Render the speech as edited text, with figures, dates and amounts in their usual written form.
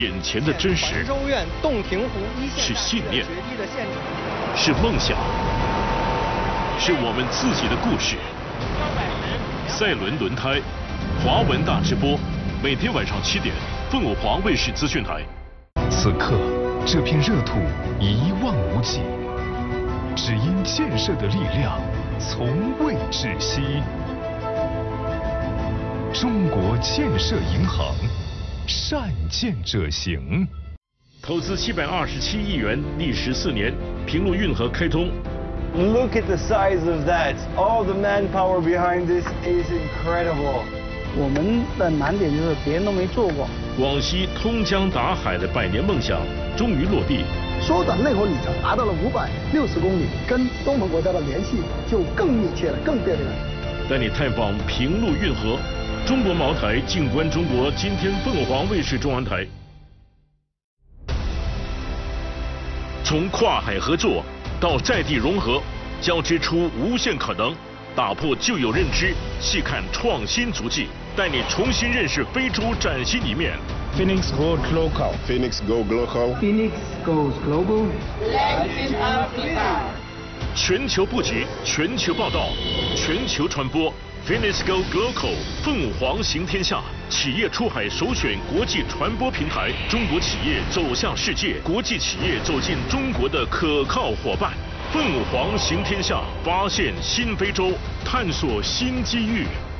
眼前的真实， 州院洞庭湖一线是信念， 决堤的现场， 是梦想，是我们自己的故事。赛伦轮胎，华文大直播，每天晚上7点，凤凰卫视资讯台。 此刻，这片热土一望无际，只因建设的力量从未止息。中国建设银行。 善建者行， 投资727亿元，历时4年，平陆运河开通。 Look at the size of that! All the manpower behind this is incredible. 我们的难点就是别人都没做过。 广西通江达海的100年梦想终于落地。 缩短内河里程达到了560公里，跟东盟国家的联系就更密切了，更便利了。 带你探访平陆运河。 中国茅台，静观中国。今天凤凰卫视中文台。从跨海合作到在地融合，交织出无限可能，打破旧有认知，细看创新足迹，带你重新认识非洲崭新一面。 Phoenix Goes Global. Phoenix Goes Global. Phoenix Goes Global. Latin Africa. 全球布局，全球报道，全球传播。 Phoenix Go Global， 凤凰行天下，企业出海首选国际传播平台，中国企业走向世界，国际企业走进中国的可靠伙伴。凤凰行天下，发现新非洲，探索新机遇。